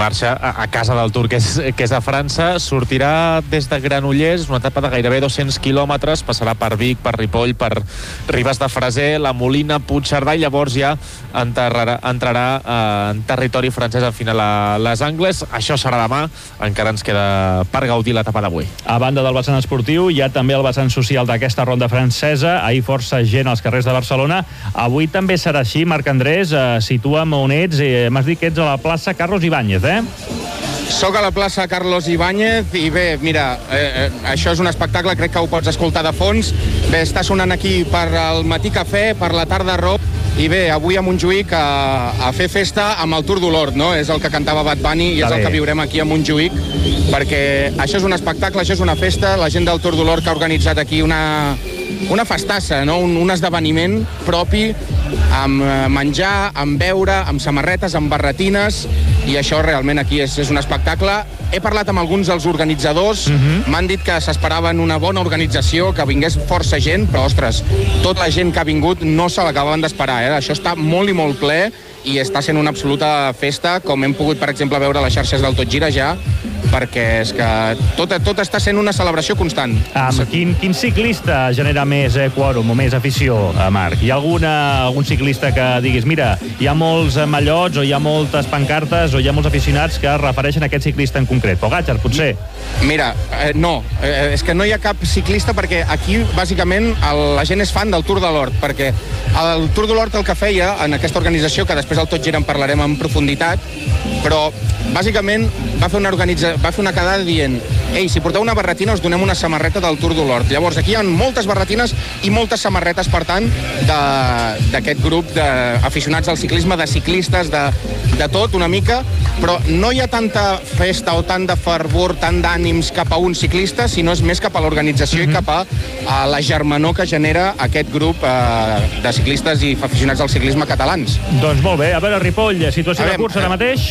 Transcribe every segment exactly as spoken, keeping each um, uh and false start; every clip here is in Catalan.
marxa a, a casa del Tour, que és, que és a França. Sortirà des de Granollers, una etapa de gairebé dos-cents quilòmetres, passarà per Vic, per Ripoll, per Ribes de Freser, la Molina, Puigcerdà, i llavors ja entrarà, entrarà eh, en territori francès al final a les Angles. Això serà demà, encara ens queda per gaudir l'etapa d'avui. A banda del vessant esportiu, hi ha també el vessant social d'aquesta ronda francesa. Ahir força gent als carrers de Barcelona. Avui també serà així. Marc Andrés, eh, situa'm on ets. Eh, M'has dit que ets a la plaça Carlos Ibáñez, eh? Soc a la plaça Carlos Ibáñez i bé, mira, eh, eh, això és un espectacle, crec que ho pots escoltar de fons. Bé, està sonant aquí per al matí cafè, per la tarda rock, i bé, avui a Montjuïc a, a fer festa amb el Tour de l'Hort, no? És el que cantava Bad Bunny i és el que viurem aquí a Montjuïc, perquè això és un espectacle, això és una festa. La gent del Tour de l'Hort que ha organitzat aquí una, una festassa, no? un, un esdeveniment propi, amb menjar, amb beure, amb samarretes, amb barretines, i això realment aquí és, és un espectacle. He parlat amb alguns dels organitzadors, uh-huh. m'han dit que s'esperaven una bona organització, que vingués força gent, però, ostres, tota la gent que ha vingut no se l'acabaven d'esperar, eh? Això està molt i molt ple i està sent una absoluta festa, com hem pogut, per exemple, veure a les xarxes del Tot Gira ja, perquè és que tot, tot està sent una celebració constant. Amb quin, quin ciclista genera més eh, quòrum o més afició, eh, Marc? Hi ha alguna, algun ciclista que diguis, mira, hi ha molts mallots o hi ha moltes pancartes o hi ha molts aficionats que es refereixen a aquest ciclista en concret? Pogačar, potser? Mira, eh, no, eh, és que no hi ha cap ciclista, perquè aquí, bàsicament, el, la gent és fan del Tour de l'Hort, perquè el Tour de l'Hort el que feia en aquesta organització, que després al Tot Gira en parlarem en profunditat, però bàsicament va fer una, organitza... va fer una quedada dient: ei, si porteu una barretina us donem una samarreta del Tour de l'Hort. Llavors aquí hi ha moltes barretines i moltes samarretes, per tant, d'aquest grup d'aficionats al ciclisme, de ciclistes, de, de tot una mica, però no hi ha tanta festa o tant de fervor, tant d'ànims cap a un ciclista, sinó és més cap a l'organització mm-hmm. i cap a, a la germanor que genera aquest grup eh, de ciclistes i aficionats al ciclisme catalans. Doncs molt bé. A veure, Ripoll, situació de cursa ara mateix?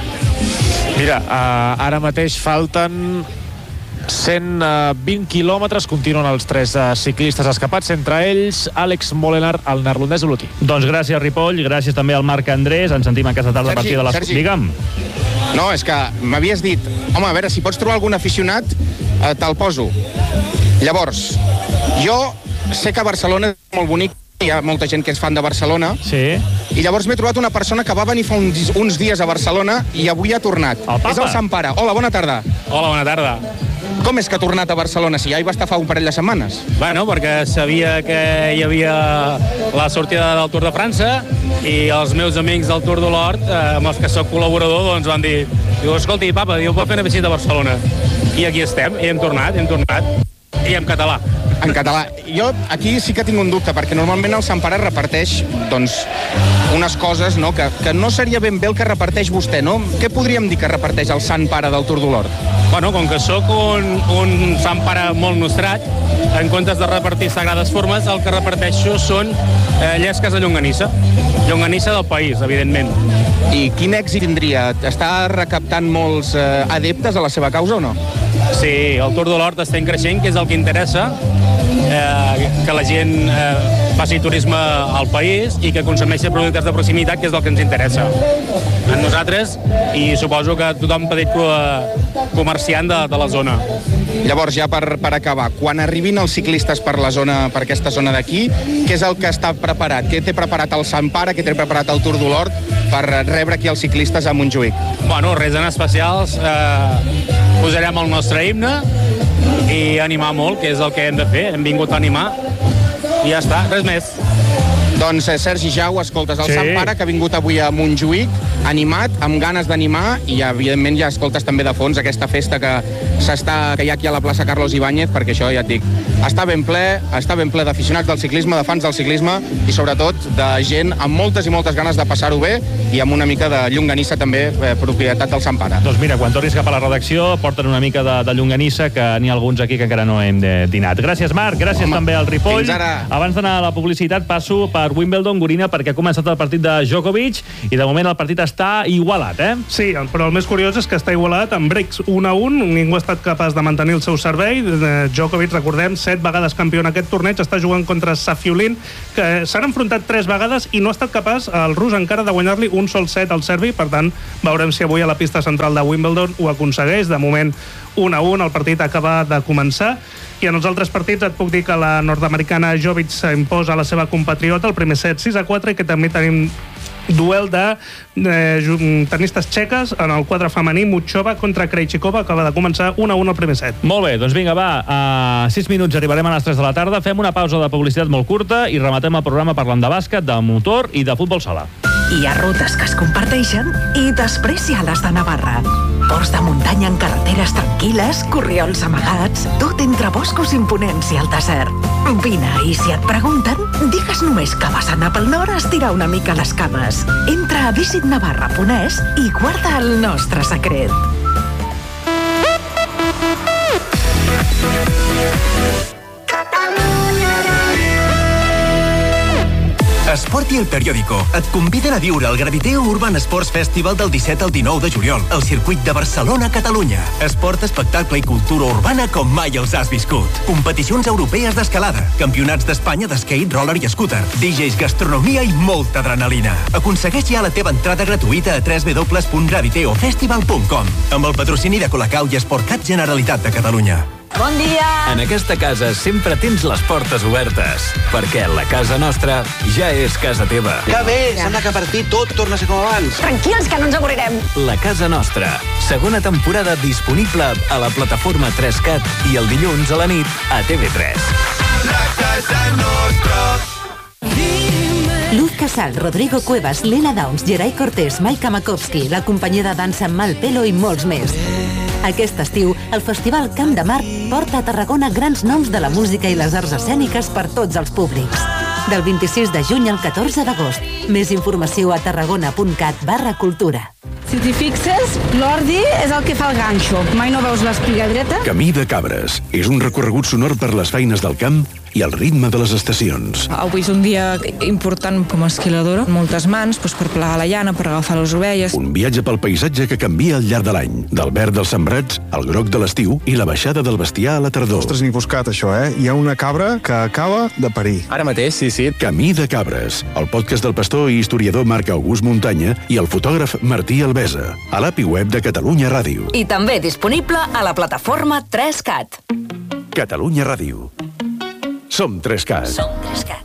Mira, uh, ara mateix falten cent vint quilòmetres, continuen els tres uh, ciclistes escapats, entre ells Àlex Molenaar, el neerlandès Olotí. Doncs gràcies, Ripoll, gràcies també al Marc Andrés. Ens sentim aquesta tarda a partir de les... Sergi. Digue'm. No, és que m'havies dit, home, a veure, si pots trobar algun aficionat, eh, te'l poso. Llavors, jo sé que Barcelona és molt bonic, hi ha molta gent que és fan de Barcelona, sí. I llavors m'he trobat una persona que va venir fa uns, uns dies a Barcelona i avui ha tornat. El Papa. És el Sant Pare. Hola, bona tarda. Hola, bona tarda. Com és que ha tornat a Barcelona, si ja hi va estar fa un parell de setmanes? Bueno, perquè sabia que hi havia la sortida del Tour de França i els meus amics del Tour de l'Hort, eh, amb els que soc col·laborador, doncs van dir, diu, escolti, papa, diu, pot fer una visita a Barcelona. I aquí estem, i hem tornat, hem tornat, i en català. En català. Jo aquí sí que tinc un dubte, perquè normalment el Sant Pare reparteix, doncs, unes coses, no?, que, que no seria ben bé el que reparteix vostè, no? Què podríem dir que reparteix el Sant Pare del Tour de l'Hort? Bueno, com que sóc un, un Sant Pare molt nostrat, en comptes de repartir sagrades formes, el que reparteixo són eh, llesques de llonganissa. Llonganissa del país, evidentment. I quin èxit tindria? Està recaptant molts eh, adeptes a la seva causa o no? Sí, el Tour de l'Hort està creixent, que és el que interessa, eh, que la gent eh, faci turisme al país i que consumeixi productes de proximitat, que és el que ens interessa a nosaltres i suposo que tothom petit comerciant de, de la zona. Llavors, ja per, per acabar, quan arribin els ciclistes per la zona, per aquesta zona d'aquí, què és el que està preparat? Què té preparat el Sant Pare, què té preparat el Tour de l'Hort per rebre aquí els ciclistes a Montjuïc? Bueno, res en especials, eh, posarem el nostre himne i animar molt, que és el que hem de fer, hem vingut a animar i ja està, res més. Doncs eh, Sergi Jau, escoltes el Sí. Sant Pare, que ha vingut avui a Montjuïc, animat, amb ganes d'animar, i evidentment ja escoltes també de fons aquesta festa que s'està, que hi ha aquí a la plaça Carlos Ibáñez, perquè això ja et dic, està ben ple, està ben ple d'aficionats del ciclisme, de fans del ciclisme, i sobretot de gent amb moltes i moltes ganes de passar-ho bé, i amb una mica de llonganissa també, eh, propietat del Sant Pare. Doncs mira, quan tornis cap a la redacció, porten una mica de, de llonganissa, que n'hi ha alguns aquí que encara no hem de, dinat. Gràcies, Marc, gràcies Home, també al Ripoll. fins ara. Abans d'anar a la publicitat, passo per per Wimbledon, Gorina, perquè ha començat el partit de Djokovic i de moment el partit està igualat, eh? Sí, però el més curiós és que està igualat amb breaks un a un, ningú ha estat capaç de mantenir el seu servei. Djokovic, recordem, set vegades campió en aquest torneig, està jugant contra Safiullin, que s'han enfrontat tres vegades i no ha estat capaç el rus encara de guanyar-li un sol set al servi. Per tant, veurem si avui a la pista central de Wimbledon ho aconsegueix. De moment, un a un, el partit acaba de començar. I en els altres partits et puc dir que la nord-americana Jovic s'imposa a la seva compatriota el primer set sis a quatre i que també tenim duel de eh, tenistes txeques en el quadre femení. Muchova contra Krejcikova, acaba de començar un a un al primer set. Molt bé, doncs vinga, va, a sis minuts arribarem a les tres de la tarda, fem una pausa de publicitat molt curta i rematem el programa parlant de bàsquet, de motor i de futbol sala. Hi ha rutes que es comparteixen i després hi ha les de Navarra. Ports de muntanya en carreteres tranquil·les, corriols amagats, tot entre boscos imponents i el desert. Vine, i si et pregunten, digues només que vas anar pel nord a estirar una mica les cames. Entra a visit navarra punt es i guarda el nostre secret. Esport i El Periódico et conviden a viure el Graviteo Urban Sports Festival del disset al dinou de juliol al circuit de Barcelona, Catalunya. Esport, espectacle i cultura urbana com mai els has viscut. Competicions europees d'escalada, campionats d'Espanya d'skate, roller i scooter, D Js, gastronomia i molta adrenalina. Aconsegueix ja la teva entrada gratuïta a w w w punt graviteo festival punt com amb el patrocini de Colacau i Esportcat Generalitat de Catalunya. Bon dia! En aquesta casa sempre tens les portes obertes, perquè la casa nostra ja és casa teva. Que bé! Sembla que per fi tot torna a ser com abans. Tranquils, que no ens avorrirem. La casa nostra. Segona temporada disponible a la plataforma tres cat i el dilluns a la nit a T V tres. La casa nostra. Luz Casal, Rodrigo Cuevas, Lena Downs, Geray Cortés, Maika Makovsky, la companyia de dansa Malpelo i molts més. Aquest estiu, el Festival Camp de Mar porta a Tarragona grans noms de la música i les arts escèniques per tots els públics. Del vint-i-sis de juny al catorze d'agost. Més informació a tarragona punt cat barra cultura. Si t'hi fixes, l'ordi és el que fa el ganxo. Mai no veus l'espiga dreta? Camí de Cabres. És un recorregut sonor per les feines del camp i el ritme de les estacions. Avui és un dia important com a esquiladora. Moltes mans doncs, per plegar la llana, per agafar les ovelles. Un viatge pel paisatge que canvia al llarg de l'any. Del verd dels sembrats, al groc de l'estiu i la baixada del bestiar a la tardor. Ostres, n'he buscat això, eh? Hi ha una cabra que acaba de parir. Ara mateix, sí, sí. Camí de Cabres. El podcast del pastor i historiador Marc August Muntanya i el fotògraf Martí Albesa. A l'A P I web de Catalunya Ràdio. I també disponible a la plataforma tres cat. Catalunya Ràdio. Som tres cat. Som tres cat.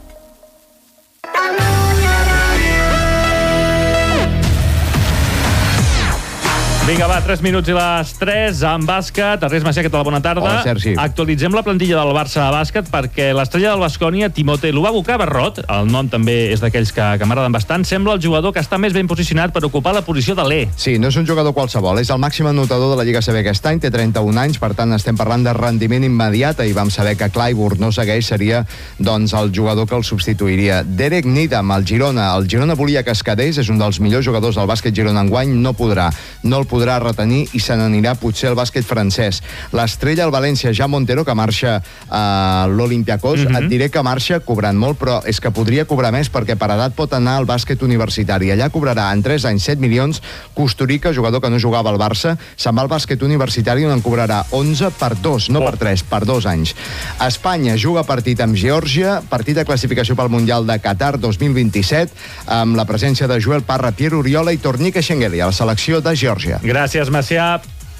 Vinga, va, tres minuts i les tres en bàsquet. Ernest Macià, què tal? Bona tarda. Hola, Sergi. Actualitzem la plantilla del Barça a bàsquet perquè l'estrella del Baskonia, Timote Lubavuka Barrot, el nom també és d'aquells que, que m'agraden bastant, sembla el jugador que està més ben posicionat per ocupar la posició de l'E. Sí, no és un jugador qualsevol, és el màxim anotador de la Lliga A C B aquest any, té trenta-un anys, per tant estem parlant de rendiment immediat, i vam saber que Clyburn no segueix, seria doncs el jugador que el substituiria. Derek Needham, el Girona. El Girona volia que es quedés, és un dels millors jugadors del bàsquet Girona enguany, no podrà. No el podrà retenir i se n'anirà potser al bàsquet francès. L'estrella, el València, Ja Montero, que marxa a l'Olympiacos, mm-hmm. et diré que marxa cobrant molt, però és que podria cobrar més perquè per edat pot anar al bàsquet universitari. Allà cobrarà en tres anys set milions. Costurica, jugador que no jugava al Barça, se'n va al bàsquet universitari on en cobrarà onze per dos, no oh. per tres, per dos anys. Espanya juga partit amb Geòrgia, partit de classificació pel Mundial de Qatar dos mil vint-i-set, amb la presència de Joel Parra, Pierre Oriola i Tornique Schengeli a la selecció de Geòrgia. Gràcies, Macià.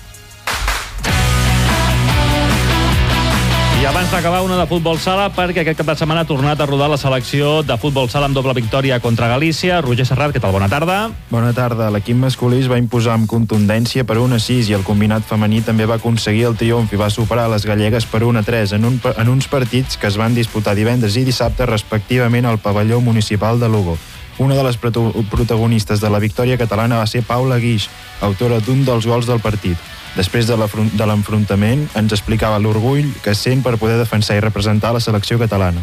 I abans d'acabar, una de futbol sala, perquè aquest cap de setmana ha tornat a rodar la selecció de futbol sala amb doble victòria contra Galícia. Roger Serrat, què tal? Bona tarda. Bona tarda. L'equip masculí es va imposar amb contundència per un a sis i el combinat femení també va aconseguir el triomf i va superar les gallegues per un a tres en, un, en uns partits que es van disputar divendres i dissabte respectivament al pavelló municipal de Lugo. Una de les protagonistes de la victòria catalana va ser Paula Guix, autora d'un dels gols del partit. Després de l'enfrontament, ens explicava l'orgull que sent per poder defensar i representar la selecció catalana.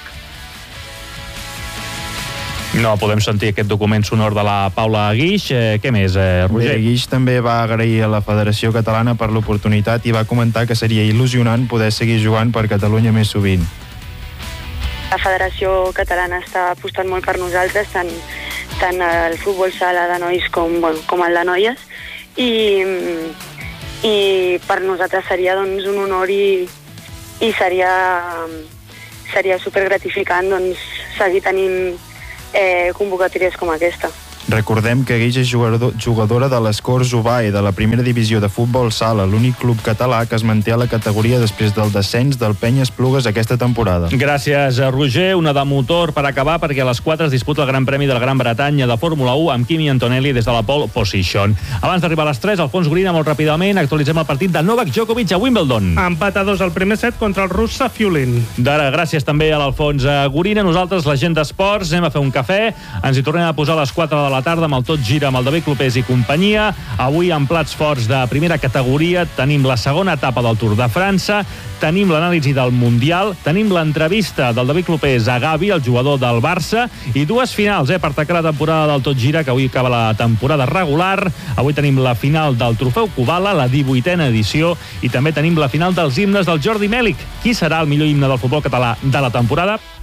No podem sentir aquest document sonor de la Paula Guix. Eh, què més, eh, Roger? Bé, Guix també va agrair a la Federació Catalana per l'oportunitat i va comentar que seria il·lusionant poder seguir jugant per Catalunya més sovint. la Federació Catalana està apostant molt per nosaltres, tant, tant el futbol sala de nois com, bueno, com el de noies, i, i per nosaltres seria doncs, un honor i, i seria, seria supergratificant doncs, seguir tenint eh, convocatòries com aquesta. Recordem que Guix és jugador, jugadora de l'Escorts Ubae, de la primera divisió de futbol sala, l'únic club català que es manté a la categoria després del descens del Penya Esplugues aquesta temporada. Gràcies, Roger. Una de motor per acabar, perquè a les quatre es disputa el Gran Premi de la Gran Bretanya de Fórmula u amb Kimi Antonelli des de la pole position. Abans d'arribar a les tres, Alfons Gorina, molt ràpidament, actualitzem el partit de Novak Djokovic a Wimbledon. Empat a dos al primer set contra el rus Safiulin. D'ara, gràcies també a l'Alfons Gorina. Nosaltres, la gent d'esports, anem a fer un cafè. Ens hi tornem a posar a les quatre de la tarda amb el Tot Gira amb el David Clopés i companyia. Avui amb plats forts de primera categoria tenim la segona etapa del Tour de França, tenim l'anàlisi del Mundial, tenim l'entrevista del David Clopés a Gavi, el jugador del Barça, i dues finals eh, per tancar la temporada del Tot Gira, que avui acaba la temporada regular. Avui tenim la final del Trofeu Kubala, la divuitena edició, i també tenim la final dels himnes del Jordi Mèlic. Qui serà el millor himne del futbol català de la temporada?